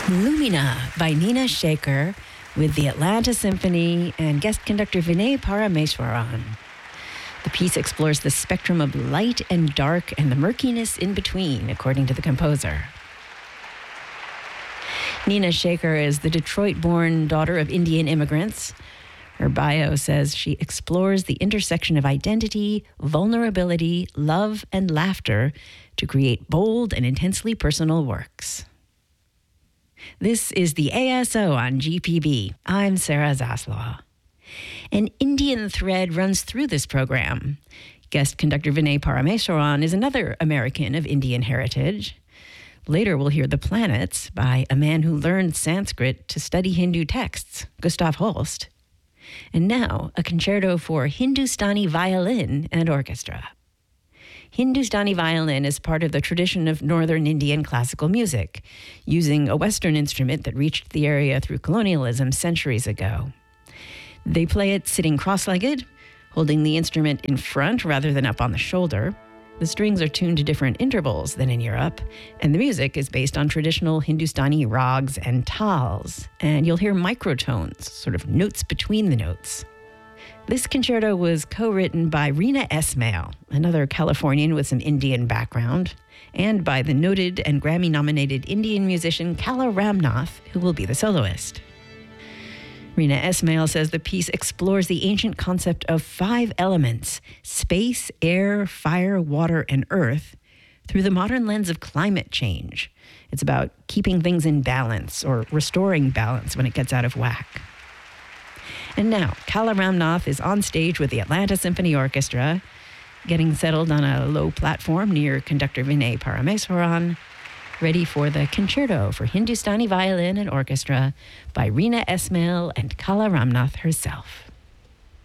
Lumina by Nina Shaker with the Atlanta Symphony and guest conductor Vinay Parameswaran. The piece explores the spectrum of light and dark and the murkiness in between, according to the composer. Nina Shaker is the Detroit-born daughter of Indian immigrants. Her bio says she explores the intersection of identity, vulnerability, love, and laughter to create bold and intensely personal works. This is the ASO on GPB. I'm Sarah Zaslaw. An Indian thread runs through this program. Guest conductor Vinay Parameswaran is another American of Indian heritage. Later, we'll hear The Planets by a man who learned Sanskrit to study Hindu texts, Gustav Holst. And now, a concerto for Hindustani violin and orchestra. Hindustani violin is part of the tradition of northern Indian classical music, using a Western instrument that reached the area through colonialism centuries ago. They play it sitting cross-legged, holding the instrument in front rather than up on the shoulder. The strings are tuned to different intervals than in Europe, and the music is based on traditional Hindustani rags and tals, and you'll hear microtones, sort of notes between the notes. This concerto was co-written by Reena Esmail, another Californian with some Indian background, and by the noted and Grammy-nominated Indian musician Kala Ramnath, who will be the soloist. Reena Esmail says the piece explores the ancient concept of 5 elements, space, air, fire, water, and earth, through the modern lens of climate change. It's about keeping things in balance or restoring balance when it gets out of whack. And now, Kala Ramnath is on stage with the Atlanta Symphony Orchestra, getting settled on a low platform near conductor Vinay Parameswaran, ready for the concerto for Hindustani violin and orchestra by Reena Esmail and Kala Ramnath herself.